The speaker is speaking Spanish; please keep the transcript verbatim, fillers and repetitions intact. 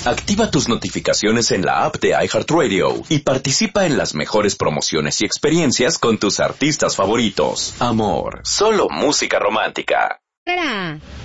Activa tus notificaciones en la app de iHeartRadio y participa en las mejores promociones y experiencias con tus artistas favoritos. Amor, solo música romántica.